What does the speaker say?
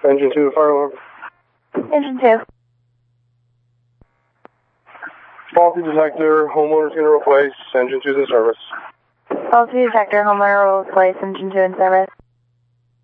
Engine 2, fire alarm. Engine 2. Faulty detector, homeowner's going to replace, engine 2's in service. Faulty detector, homeowner will replace, engine 2 in service.